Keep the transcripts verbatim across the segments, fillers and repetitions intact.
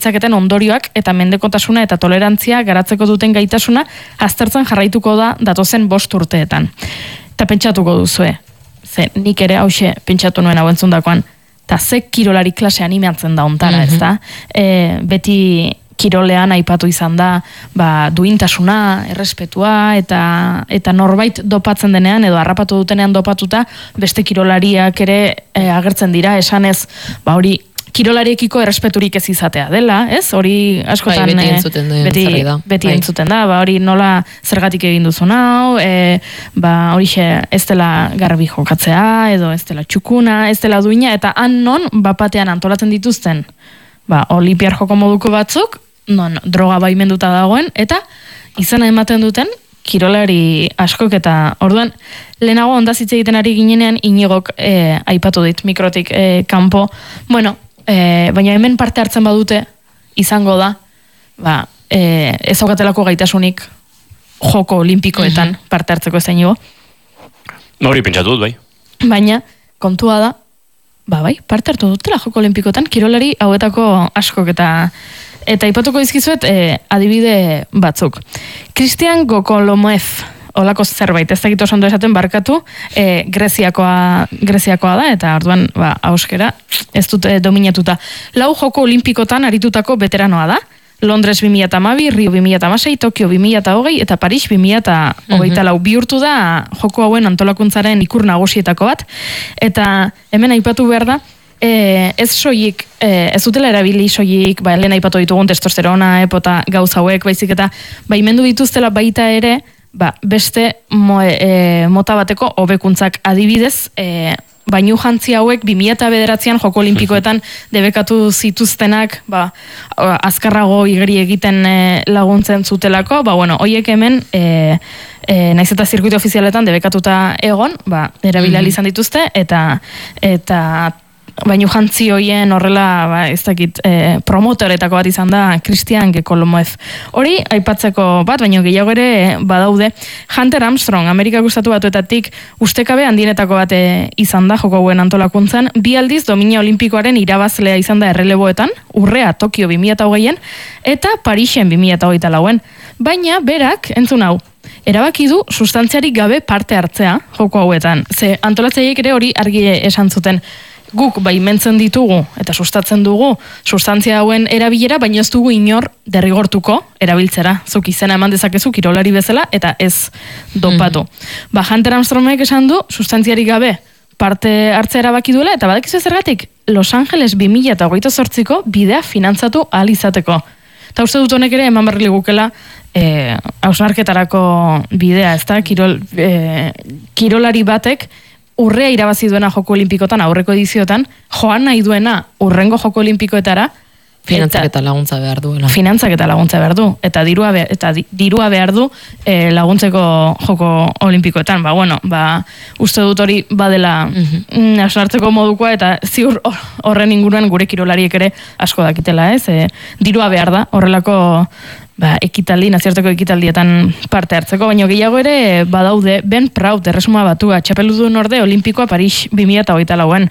zaketen ondorioak eta mendekotasuna eta tolerantzia garatzeko duten gaitasuna aztertzen jarraituko da datozen bost urteetan. Eta pentsatuko duzue, ze nik ere hause pentsatu nuen hau entzundakoan, eta ze kirolari klase animatzen da ontara, mm-hmm. ez da? E, beti kirolean aipatu izan da, ba, duintasuna, errespetua, eta, eta norbait dopatzen denean, edo harrapatu dutenean dopatuta, beste kirolariak ere e, agertzen dira, esanez, ba hori, kirolariekiko errespeturik ez izatea dela, ez? Hori askotan bai, beti entzuten da, beti, beti bai. entzuten da, ba hori nola zergatik egin duzu nau, e, ba hori ez dela garbi jokatzea, edo ez dela txukuna, ez dela duina, eta han non, bapatean antolatzen dituzten, ba, olimpiar joko moduko batzuk, non, droga baimenduta dagoen, eta izena ematen duten, kirolari askok, eta orduan, lehenago ondaz hitz egiten ari ginenean, Inigok e, aipatu dit, mikrotik e, kanpo, bueno, E, baina hemen parte hartzen badute izango da ba, e, ez aukatelako gaitasunik joko olimpikoetan mm-hmm. parte hartzeko ez zainigo. Hori pentsatu dut, bai. Baina kontua da, ba bai, parte hartu dutela joko olimpikoetan, kirolari hauetako askok eta eta ipatuko dizkizuet e, adibide batzuk. Christian Gokolomev, olako zerbait, ez dakit oso ondo esaten barkatu, e, Greziakoa, Greziakoa da, eta orduan, ba, auskera, ez dute dominatuta. Lau joko olimpikotan aritutako veteranoa da, Londres bi mila hamabi, Rio bi mila hamasei, Tokio bi mila hogei, eta Paris bi mila hogeita lau. Bihurtu da joko hauen antolakuntzaren ikur nagusietako bat, eta hemen aipatu behar da, E, ez soilik, e, ez dutela erabili soilik, ba, lehen aipatu ditugun testosterona, epota gauza hauek, baizik eta baimendu dituztela baita ere, ba, beste mo, e, mota bateko hobekuntzak adibidez, e, bainu jantzi hauek bi mila bederatzian joko olimpikoetan debekatu zituztenak, ba, azkarrago igeri egiten e, laguntzen zutelako, ba, bueno, hoiek hemen, e, e, naiz eta zirkuito ofizialetan debekatuta egon, ba, erabilia izan dituzte, eta, eta bainu jantzi hoien horrela, ba, ez dakit, e, promotoretako bat izan da Christian Gokolomev. Hori, aipatzeko bat, baino gehiago ere badaude. Hunter Armstrong, Amerikako Estatu Batuetatik ustekabe handienetako bat izan da joko hauen antolakuntzan, bi aldiz domina olimpikoaren irabazlea izan da erreleboetan, urrea Tokio bi mila hogeian, eta Parisen bi mila hogeita lauen. Baina, berak, entzun hau, erabaki du sustantziarik gabe parte hartzea joko hauetan. Ze antolatzaileek ere hori argi esan zuten, guk baimentzen ditugu eta sustatzen dugu sustantzia hauen erabilera, baina ez dugu inor derrigortuko erabiltzera. Zuk izena eman dezakezu kirolari bezala eta ez dopatu. Mm-hmm. Ba, Hunter Armstrongek esan du sustantziarik gabe parte hartzea erabaki duela, eta badakizu zergatik Los Angeles bi mila hogeita zortziko bidea finantzatu ahal izateko. Eta uste dut honek ere eman berri ligukela e, hausnarketarako bidea, ez da? Kirol, e, kirolari batek urrea irabazi duena joko olimpikotan, aurreko ediziotan, joan nahi duena urrengo joko olimpikoetara, finantzak eta laguntza behar duela. Finantzak eta laguntza behar du, eta dirua, be, eta dirua behar du e, laguntzeko joko olimpikoetan. Ba, bueno, ba, uste dut hori badela mm-hmm. asnartzeko modukoa, eta ziur horren inguruan gure kirolariek ere asko dakitela, ez? E, dirua behar da, horrelako ba, ekitaldi, nazioarteko ekitaldietan parte hartzeko, baina gehiago ere badaude Ben Proud, erresuma batua, txapeludun orde olimpikoa Paris bi mila hogeita lauan.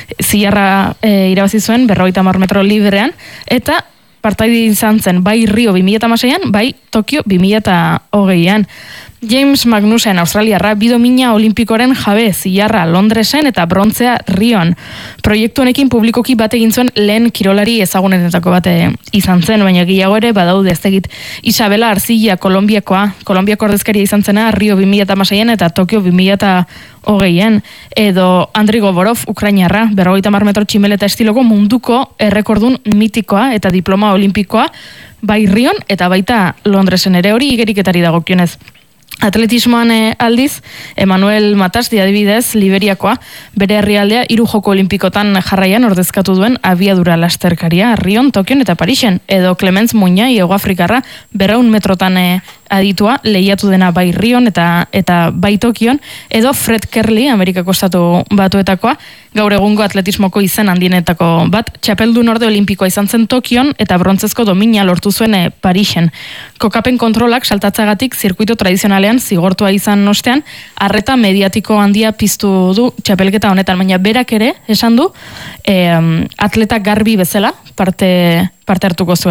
Zilarra e, irabazi zuen berrogeita hamar metro librean, eta partaide izan zen bai Rio bi mila hamaseian, bai Tokio bi mila hogeian. James Magnussen, australiarra, bidomina olimpikoren jabe, zilarra Londresen eta brontzea Rion. Proiektu honekin publikoki bat egin zuen lehen kirolari ezagunetako bate izan zen, baina gehiago ere badaude ez egit Isabela Arzilla, Kolombiakoa, Kolombiako ordezkaria izan zena Rio bi mila hamaseian eta Tokio bi mila hogeian, edo Andrei Govorov, Ukrainarra, berrogeita hamar metro tximeleta estiloko munduko errekordun mitikoa eta diploma olimpikoa, bai Rion eta baita Londresen ere, hori igeriketari dagokionez. Atletismoan aldiz, Emmanuel Matasti adibidez, Liberiakoa, bere herrialdea hiru joko olimpikotan jarraian ordezkatu duen abiadura lasterkaria, Rion, Tokion eta Parisen, edo Clemens Muñai, Hego Afrikarra, berrehun metrotan aditua, lehiatu dena bai Rion eta, eta bai Tokion, edo Fred Kerley, Amerikako Estatu Batuetakoa, gaur egungo atletismoko izen handienetako bat, txapeldun orde olimpikoa izan zen Tokion eta brontzezko domina lortu zuen e, Parisen. Kokapen kontrolak saltatzagatik zirkuito tradizionalean zigortua izan ostean, arreta mediatiko handia piztu du txapelketa honetan, baina berak ere esan du e, atleta garbi bezala parte, parte hartuko zuela.